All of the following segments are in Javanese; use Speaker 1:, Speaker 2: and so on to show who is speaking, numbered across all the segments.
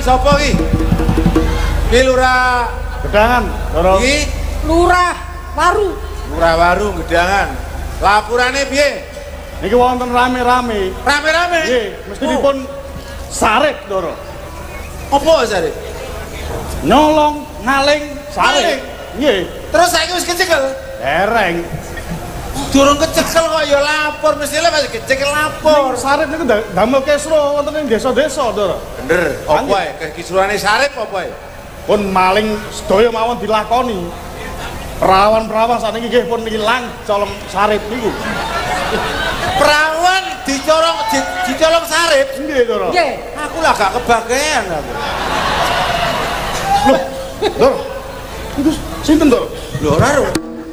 Speaker 1: sapa iki? Iki lurah
Speaker 2: Gedangan, Doro.
Speaker 1: iki
Speaker 3: Lurah Waru.
Speaker 1: lurah Waru Gedangan. Lapurane piye?
Speaker 2: Niki wonten rame-rame.
Speaker 1: Rame-rame.
Speaker 2: Nggih, mesti dipun sarip, Doro.
Speaker 1: Apa sare?
Speaker 2: Nyolong, ngaling, sarip.
Speaker 1: Ngaling?
Speaker 2: Nggih,
Speaker 1: Terus saiki wis kecekel.
Speaker 2: dereng.
Speaker 1: Durung kecekel kok ya lapor, mestilah masih kecekel lapor.
Speaker 2: Sarip niku damel kesro wonten ing desa-desa, Doro.
Speaker 1: Bener, apa ae? Kisruhane sarip apa ae?
Speaker 2: Pun maling sedaya mawon dilakoni. Perawan-perawan sakniki nggih pun ilang colong sarip niku.
Speaker 1: Perawan dicolong sarip.
Speaker 2: Nggih, Doro.
Speaker 3: Nggih.
Speaker 1: Aku lah gak kebagian aku.
Speaker 2: Loh, Doro. Niku sinten, Doro?
Speaker 1: Lho ora ro.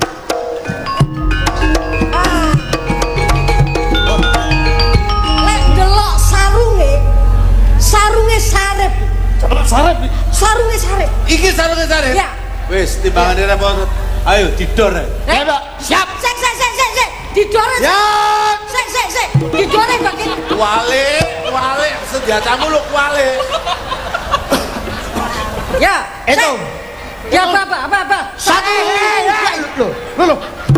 Speaker 3: Lek ndelok sarunge sarep.
Speaker 2: Colong sarip.
Speaker 3: Sarunge sarep.
Speaker 1: Iki sarunge sarip.
Speaker 3: Ya.
Speaker 1: Wis timbangane repot. Ayo didor ae.
Speaker 3: Eh, siap. Sik. Didore.
Speaker 1: Ya,
Speaker 3: Sik. Didore bagi.
Speaker 1: kuali senjatamu lu kuali.
Speaker 3: Ya.
Speaker 2: Itu.
Speaker 3: Ya apa?
Speaker 2: Satu. Loh.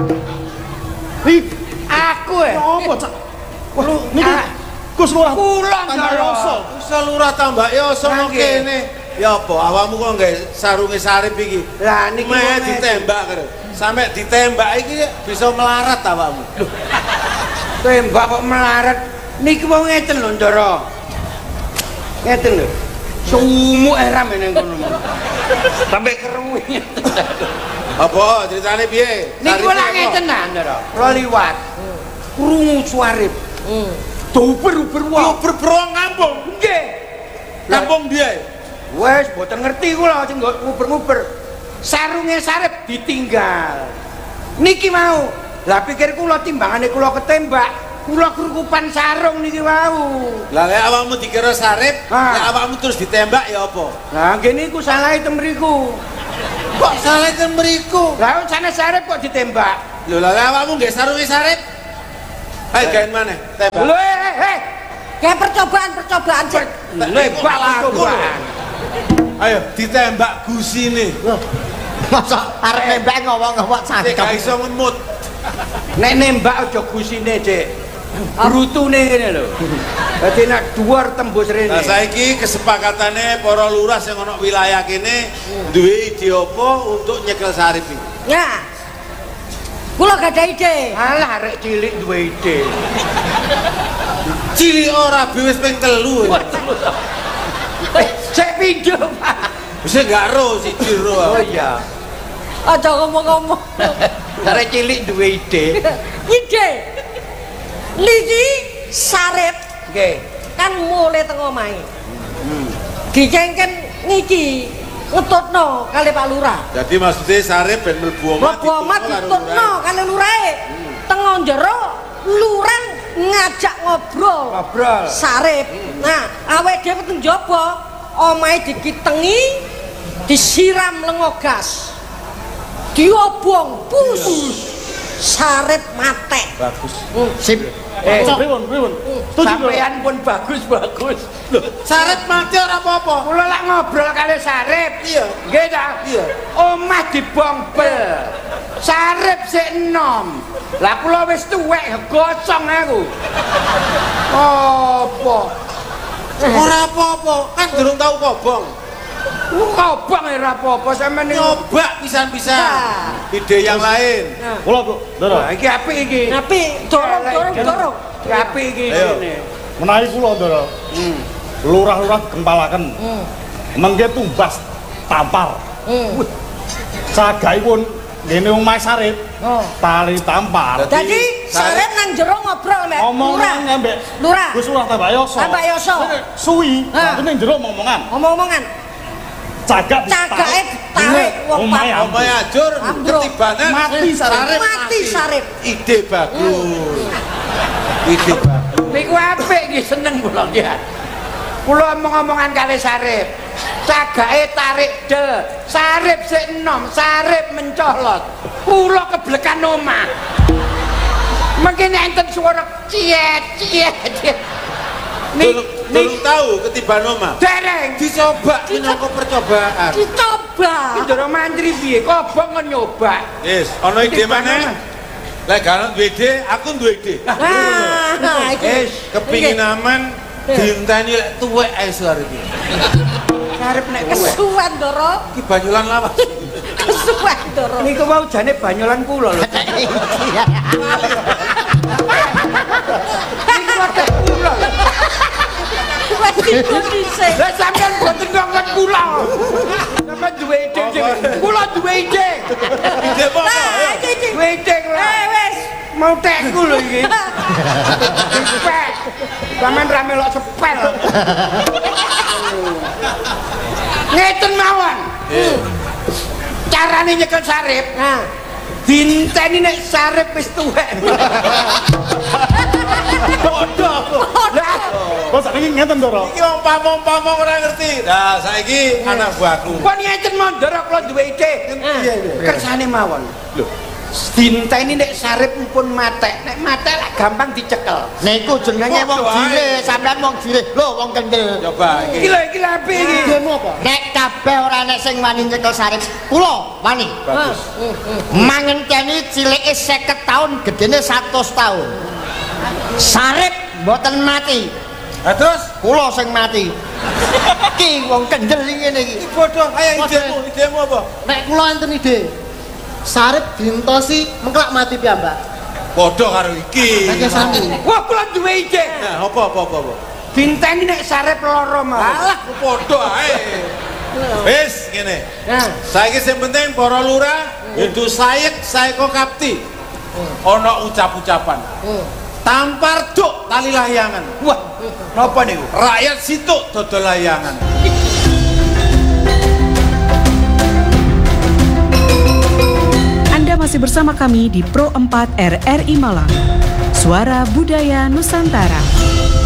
Speaker 3: Aku
Speaker 2: Apa, Cak? Wah, niku Gus Lurah.
Speaker 3: Kulon,
Speaker 2: Tambah
Speaker 3: Doro.
Speaker 2: Yoso.
Speaker 1: Selurah tambah yoso kok kene. Ya apa awakmu kok nggae sarunge sarip iki?
Speaker 3: Lah niki
Speaker 1: Meh ditembak karo. Sampai ditembak iki bisa melarat awakmu.
Speaker 4: Tembak kok melarat. Niki wong ngeten lho, Ndara. Ngeten lho. Sumuk eram ning kono. Sampai keruwi.
Speaker 1: Apa ceritane piye?
Speaker 4: Niki ora ngeten ta, Ndara. Ora liwat. Krungu suarip. Dober-uber wae.
Speaker 1: Yo berperang kampung.
Speaker 4: Nggih.
Speaker 1: Kampung dia.
Speaker 4: Wes, boten ngerti kula sing nguber-nguber. Sarunge sarip ditinggal. Niki mau. Lah pikir kula timbangane kula ketembak, kula grukupan sarung niki wau.
Speaker 1: Lah lek awakmu dikira sarip,
Speaker 4: Ah.
Speaker 1: lek awakmu terus ditembak ya apa?
Speaker 4: Lah nggih niku salah itu mriku.
Speaker 1: Kok salah kan mriku?
Speaker 4: Lah sana sarip kok ditembak.
Speaker 1: Lho lah lek awakmu nggih sarunge sarip. Ayo gaen maneh, tembak.
Speaker 4: Lho
Speaker 3: Kayak percobaan sik.
Speaker 4: lebak cobaan.
Speaker 1: Ayo ditembak gusine.
Speaker 5: Masa arek nembak ngomong-ngomong
Speaker 1: Sik gak
Speaker 5: cakep.
Speaker 1: iso ngemut.
Speaker 4: Nek nembak aja gusine, Dik. Brutune ngene lho. Dadi nek dhuwur tembus rene.
Speaker 1: Nah saiki kesepakatane para lurah sing ana wilayah kene duwe ide apa untuk nyekel sarip iki?
Speaker 3: Ya. Kula gak ada ide.
Speaker 4: Alah arek cilik duwe ide.
Speaker 1: Cilik ora wis ping 3.
Speaker 4: Sik pindho, Pak.
Speaker 1: Wis gak ro siji ro.
Speaker 4: Oh iya.
Speaker 3: Aja ngomong-ngomong.
Speaker 4: Arek cilik duwe ide.
Speaker 3: Ide. Niki sarep
Speaker 4: Nggih.
Speaker 3: kan mulai teng omahe. Dicengken niki ngetutno kali Pak Lurah.
Speaker 1: Jadi maksudnya sarip ben mlebu omah
Speaker 3: Mlebu omah ditutno kali lurahe. Teng njero lurah ngajak ngobrol.
Speaker 4: Ngobrol.
Speaker 3: Sarip. Nah, awake dhewe teng njaba omahe dikitengi disiram lengo gas. Diobong pus. Sarip matek.
Speaker 1: Bagus.
Speaker 5: Sip.
Speaker 2: Pripun? Setuju, Doro?
Speaker 4: Sampeyan pun bagus.
Speaker 1: Sarip mati ora apa-apa.
Speaker 4: Kula lak ngobrol kali sarip.
Speaker 1: Iya.
Speaker 4: Nggih ta?
Speaker 1: Iya.
Speaker 4: Omah dibompel. Sarip sik enom. Lah kula wis tuwek gosong aku. Apa?
Speaker 1: Ora apa-apa, kan durung tau kobong.
Speaker 4: Kobong ora apa-apa sampean niku.
Speaker 1: Nyoba pisan-pisan. Ide yang lain.
Speaker 2: Kula, Bro. Doro.
Speaker 4: Wah, iki apik iki.
Speaker 3: Tapi dorong.
Speaker 4: Iki apik iki
Speaker 1: Ayo.
Speaker 4: ngene.
Speaker 2: Menawi kula, Doro. Lurah-lurah kempalaken. Mengke tumbas tampar. Wih. Cagakipun ngene omah sarip. Tali tampar.
Speaker 3: Jadi sarep nang jero ngobrol mek
Speaker 2: Omongan ambek
Speaker 3: Lurah.
Speaker 2: Gus Lurah tambah Yoso.
Speaker 3: Tambah Yoso.
Speaker 2: Suwi,
Speaker 3: Ah.
Speaker 2: ning jero omongan.
Speaker 3: Omong-omongan.
Speaker 2: Cagak
Speaker 3: Cagake tarik wong
Speaker 2: Omahe
Speaker 3: Pak.
Speaker 1: Omahe ajur,
Speaker 3: Ambruk.
Speaker 1: ketibanan
Speaker 2: Mati sarip.
Speaker 3: Mati sarip.
Speaker 1: Ide bagus. Ide bagus.
Speaker 4: Niku apik iki seneng kula nggih. Kula omong-omongan kali sarip. Cagake tarik del. Sarip sik enom, sarip mencolot. Kula keblekan omah. Mungkin enten suara ciet.
Speaker 1: Durung tahu ketiban omah.
Speaker 4: Dereng
Speaker 1: Dicoba minangka percobaan.
Speaker 3: Dicoba.
Speaker 4: iki ndoro mantri piye kobok ngon nyoba.
Speaker 1: Wis, ana ide maneh. Lek gak duwe ide, aku duwe ide.
Speaker 3: Nah, iki.
Speaker 1: Kepingin aman dienteni lek tuwek ae suare iki.
Speaker 4: Arep nek kowe.
Speaker 3: Kesuwen Ndoro.
Speaker 1: Iki Banyulan lawas.
Speaker 3: Kesuwen Ndoro.
Speaker 4: Niku wau jane Banyolan kula lho. Niku wadah kula.
Speaker 3: Wes dikon dhisik.
Speaker 4: Lah sampean boten ngongot kula. Sampeyan duwe ide dhewe. Kula duwe ide.
Speaker 1: Ide apa?
Speaker 3: Nah, iki.
Speaker 4: Duwe ide kula.
Speaker 3: Wes.
Speaker 4: Mau tekku lho iki. Sepek. Sampeyan ra melok sepel. Ngeten mawon. Carane nyekel sarip.
Speaker 3: Nah,
Speaker 4: Dinteni nek sarip wis tuwek.
Speaker 2: Bodoh.
Speaker 4: Lah,
Speaker 2: Kok sakniki ngeten to, Ro?
Speaker 1: Iki wong pamong-pamong ora ngerti. Nah, saiki anak buahku.
Speaker 4: kon ngeten mondor kula duwe ide. Kersane mawon.
Speaker 1: Lho,
Speaker 4: Dinteni nek sarip pun matek. Nek matek lak gampang dicekel.
Speaker 5: Niku jenenge wong jire, sampean wong jire. Lho wong kendel.
Speaker 1: coba
Speaker 4: Iki
Speaker 1: iki.
Speaker 4: lho iki lapi iki.
Speaker 5: Nek kabeh ora nek sing wani nyekel sarip, kula wani.
Speaker 1: Bagus.
Speaker 5: Mangenteni cilike 50 taun, gedene 100 taun. Sarip mboten mati.
Speaker 1: Lah terus
Speaker 5: Kula sing mati. Iki wong kendel ngene iki.
Speaker 1: bodoh ayo idemu apa?
Speaker 6: Nek kula enten ide. Sarip dintosi mengklak mati piyambak.
Speaker 1: Bodoh karo iki.
Speaker 6: Akeh sami.
Speaker 4: Wah kula duwe ide.
Speaker 1: Nah, apa?
Speaker 4: Dinteni nek sarip loro mawon.
Speaker 1: Alah, bodoh ae. Wis ngene.
Speaker 3: nah.
Speaker 1: Saiki sing penting para lurah kudu saeko kapti. Ana ucap-ucapan. Tampar duk tali layangan.
Speaker 4: Wah, napa niku?
Speaker 1: Rakyat situk dodol layangan.
Speaker 7: Anda masih bersama kami di Pro 4 RRI Malang. Suara Budaya Nusantara.